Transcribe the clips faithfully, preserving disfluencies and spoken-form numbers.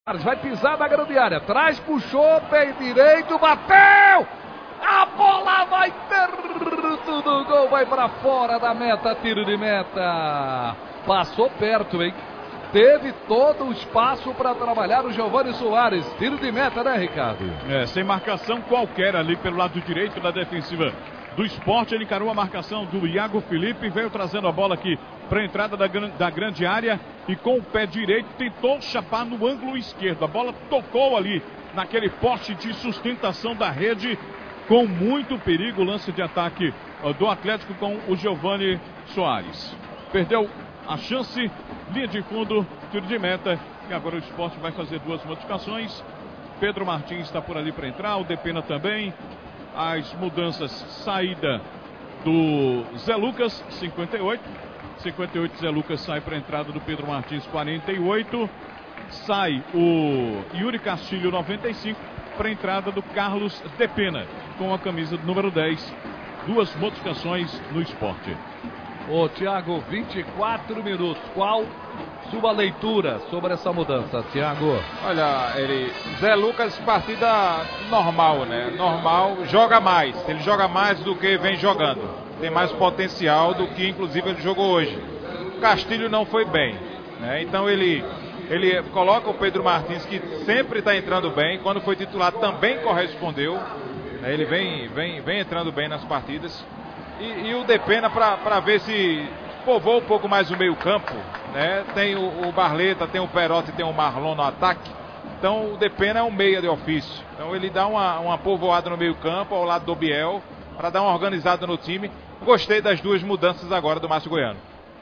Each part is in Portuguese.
Vai pisar na grande área, traz, puxou, pé direito, bateu! A bola vai perto do gol, vai para fora da meta, tiro de meta. Passou perto, hein? Teve todo o espaço para trabalhar o Giovani Soares. Tiro de meta, né, Ricardo? É, sem marcação qualquer ali pelo lado direito da defensiva do Sport. Ele encarou a marcação do Iago Felipe, veio trazendo a bola aqui para a entrada da, da grande área e com o pé direito tentou chapar no ângulo esquerdo. A bola tocou ali naquele poste de sustentação da rede, com muito perigo. O lance de ataque uh, do Atlético com o Giovani Soares. Perdeu a chance, linha de fundo, tiro de meta. E agora o Sport vai fazer duas modificações. Pedro Martins está por ali para entrar, o Depena também. As mudanças, saída do Zé Lucas, cinquenta e oito. cinquenta e oito, Zé Lucas sai para a entrada do Pedro Martins, quarenta e oito. Sai o Yuri Castilho, noventa e cinco, para a entrada do Carlos Depena, com a camisa número dez. Duas modificações no Sport. Ô, Thiago, vinte e quatro minutos. Qual sua leitura sobre essa mudança, Thiago? Olha, ele, Zé Lucas, partida normal, né? Normal, joga mais. Ele joga mais do que vem jogando. Tem mais potencial do que, inclusive, ele jogou hoje. Castilho não foi bem, né? Então ele, ele coloca o Pedro Martins, que sempre está entrando bem. Quando foi titular também correspondeu, né? Ele vem, vem, vem entrando bem nas partidas. E, e o Depena para ver se povoa um pouco mais o meio campo, né? Tem o, o Barleta, tem o Perotti, tem o Marlon no ataque. Então o Depena é um meia de ofício. Então ele dá uma, uma povoada no meio campo ao lado do Biel, para dar uma organizada no time. Gostei das duas mudanças agora do Márcio Goiano.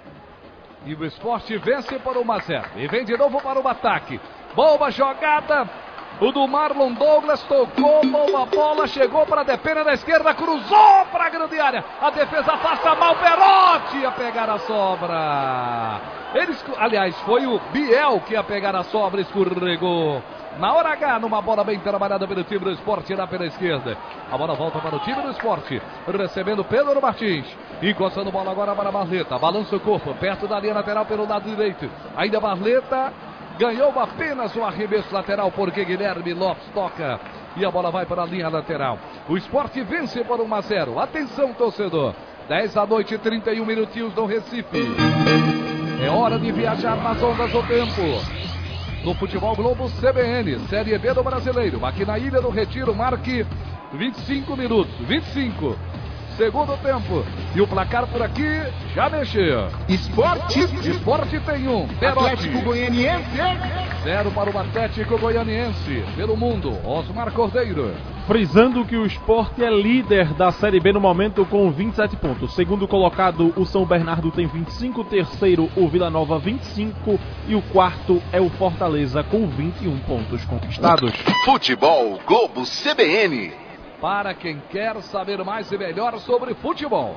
E o Sport vence por um a zero. E vem de novo para o ataque. Boa jogada. O do Marlon Douglas tocou, boa bola, chegou para a Depena na esquerda, cruzou para a grande área. A defesa afasta mal, Perotti ia pegar a sobra. Eles, aliás, foi o Biel que ia pegar a sobra, escorregou. Na hora H, numa bola bem trabalhada pelo time do Sport, lá pela esquerda. A bola volta para o time do Sport, recebendo Pedro Martins. Encostando bola agora para Barleta, balança o corpo, perto da linha lateral pelo lado direito. Ainda Barleta. Ganhou apenas o arremesso lateral, porque Guilherme Lopes toca. E a bola vai para a linha lateral. O Sport vence por um a zero. Atenção, torcedor. dez da noite, trinta e um minutinhos no Recife. É hora de viajar nas ondas do tempo. No Futebol Globo C B N, Série B do Brasileiro. Aqui na Ilha do Retiro, marque vinte e cinco minutos. vinte e cinco. Segundo tempo. E o placar por aqui já mexeu. Esporte. Esporte tem um. Perotti. Atlético Goianiense. Zero para o Atlético Goianiense. Pelo mundo, Osmar Cordeiro. Frisando que o Sport é líder da Série B no momento com vinte e sete pontos. Segundo colocado, o São Bernardo tem vinte e cinco. Terceiro, o Vila Nova, vinte e cinco. E o quarto é o Fortaleza com vinte e um pontos conquistados. Futebol Globo C B N. Para quem quer saber mais e melhor sobre futebol.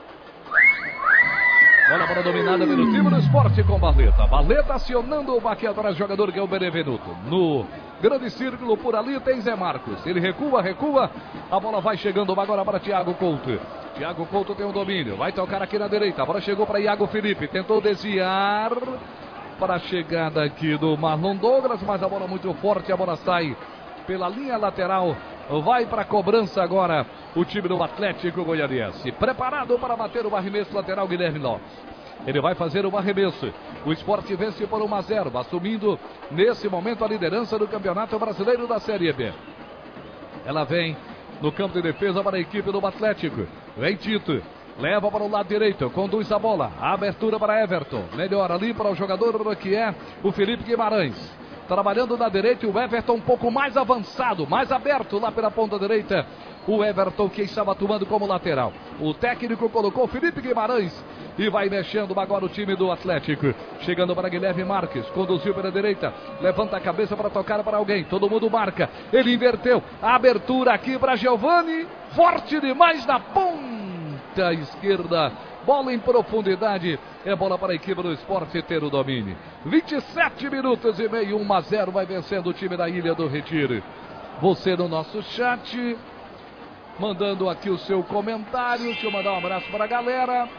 Bola para dominada pelo time do Sport com Barleta. Barleta acionando o baque atrás, jogador que é o Benevenuto. No grande círculo por ali tem Zé Marcos. Ele recua, recua. A bola vai chegando agora para Thiago Couto. Thiago Couto tem o domínio. Vai tocar aqui na direita. A bola chegou para Iago Felipe. Tentou desviar para a chegada aqui do Marlon Douglas. Mas a bola muito forte. A bola sai pela linha lateral. Vai para a cobrança agora o time do Atlético Goianiense. Preparado para bater o arremesso lateral, Guilherme Lopes. Ele vai fazer o arremesso. O Sport vence por um a zero, assumindo nesse momento a liderança do Campeonato Brasileiro da Série B. Ela vem no campo de defesa para a equipe do Atlético. Vem Tito. Leva para o lado direito, conduz a bola. A abertura para Everton. Melhor ali para o jogador que é o Felipe Guimarães. Trabalhando na direita, o Everton um pouco mais avançado, mais aberto lá pela ponta direita. O Everton que estava atuando como lateral. O técnico colocou o Felipe Guimarães e vai mexendo agora o time do Atlético. Chegando para Guilherme Marques, conduziu pela direita, levanta a cabeça para tocar para alguém. Todo mundo marca, ele inverteu. A abertura aqui para Giovani, forte demais na ponta esquerda. Bola em profundidade, é bola para a equipe do Sport ter o domínio. vinte e sete minutos e meio, um a zero, vai vencendo o time da Ilha do Retiro. Você no nosso chat, mandando aqui o seu comentário. Deixa eu mandar um abraço para a galera.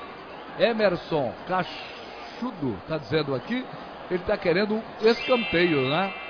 Emerson Cachudo, tá dizendo aqui, ele tá querendo escanteio, né?